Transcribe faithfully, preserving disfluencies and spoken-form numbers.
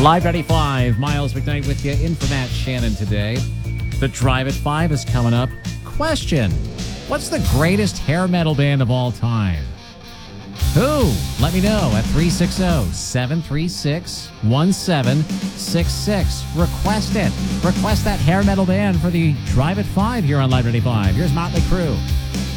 Live ninety-five, Miles McKnight with you in for Matt Shannon today. The Drive at five is coming up. Question: what's the greatest hair metal band of all time? Who? Let me know at three six zero, seven three six, one seven six six. Request it. Request that hair metal band for the Drive at five here on Live ninety-five. Here's Motley Crue.